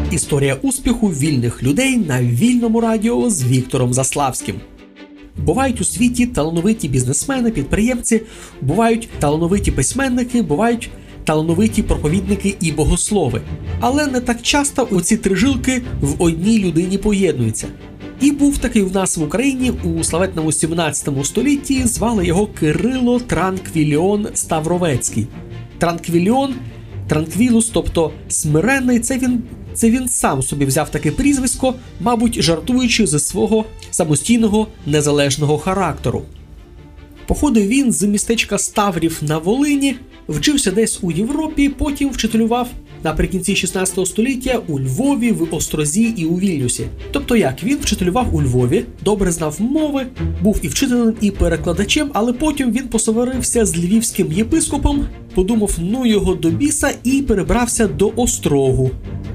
Історія успіху вільних людей на Вільному радіо з Віктором Заславським. Бувають у світі талановиті бізнесмени, підприємці, бувають талановиті письменники, бувають талановиті проповідники і богослови. Але не так часто оці три жилки в одній людині поєднуються. І був такий в нас в Україні у славетному 17 столітті, звали його Кирило Транквіліон Ставровецький. Транквіліон, транквілус, тобто смиренний, це він сам собі взяв таке прізвисько, мабуть, жартуючи зі свого самостійного незалежного характеру. Походив він з містечка Ставрів на Волині, вчився десь у Європі, потім вчителював наприкінці 16 століття у Львові, в Острозі і у Вільнюсі. Тобто як? Він вчителював у Львові, добре знав мови, був і вчителем, і перекладачем, але потім він посварився з львівським єпископом, подумав, ну його до біса, і перебрався до Острогу.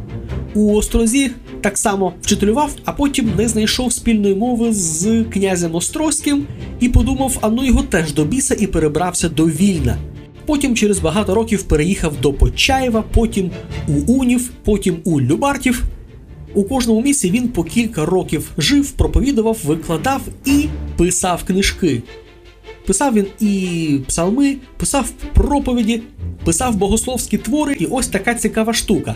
У Острозі так само вчителював, а потім не знайшов спільної мови з князем Острозьким і подумав, а ну його теж до біса, і перебрався до Вільна. Потім через багато років переїхав до Почаєва, потім у Унів, потім у Любартів. У кожному місці він по кілька років жив, проповідував, викладав і писав книжки. Писав він і псалми, писав проповіді, писав богословські твори, і ось така цікава штука.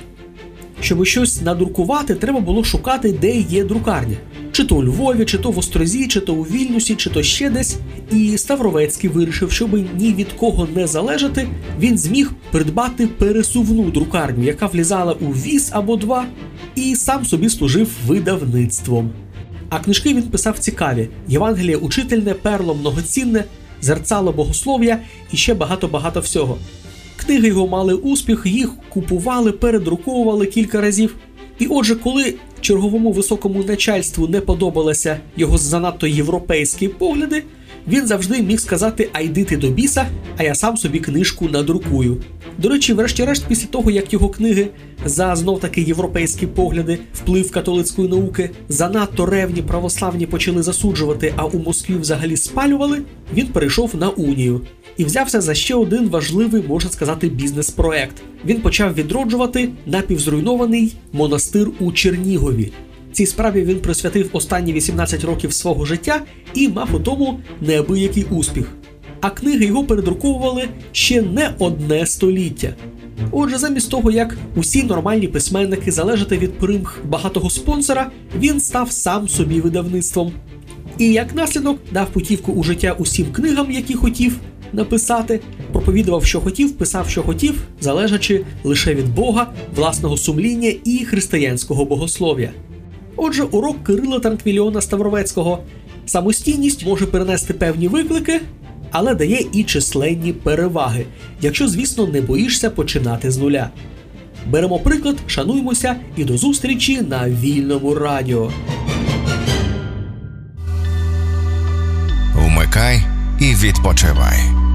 Щоб щось надрукувати, треба було шукати, де є друкарня. Чи то у Львові, чи то в Острозі, чи то у Вільнюсі, чи то ще десь. І Ставровецький вирішив, щоб ні від кого не залежати, він зміг придбати пересувну друкарню, яка влізала у віз або два, і сам собі служив видавництвом. А книжки він писав цікаві. Євангеліє учительне, перло многоцінне, зерцало богослов'я і ще багато-багато всього. Книги його мали успіх, їх купували, передруковували кілька разів. І отже, коли черговому високому начальству не подобалися його занадто європейські погляди, він завжди міг сказати «а йди ти до біса, а я сам собі книжку надрукую». До речі, врешті-решт, після того, як його книги за знов-таки європейські погляди, вплив католицької науки, занадто ревні православні почали засуджувати, а у Москві взагалі спалювали, він перейшов на унію. І взявся за ще один важливий, можна сказати, бізнес-проект. Він почав відроджувати напівзруйнований монастир у Чернігові. Цій справі він присвятив останні 18 років свого життя і мав у тому неабиякий успіх. А книги його передруковували ще не одне століття. Отже, замість того, як усі нормальні письменники залежати від примх багатого спонсора, він став сам собі видавництвом. І як наслідок дав путівку у життя усім книгам, які хотів написати, проповідував, що хотів, писав, що хотів, залежачи лише від Бога, власного сумління і християнського богослов'я. Отже, урок Кирила Транквіліона Ставровецького. Самостійність може перенести певні виклики, але дає і численні переваги, якщо, звісно, не боїшся починати з нуля. Беремо приклад, шануймося і до зустрічі на Вільному радіо. Вмикай і відпочивай.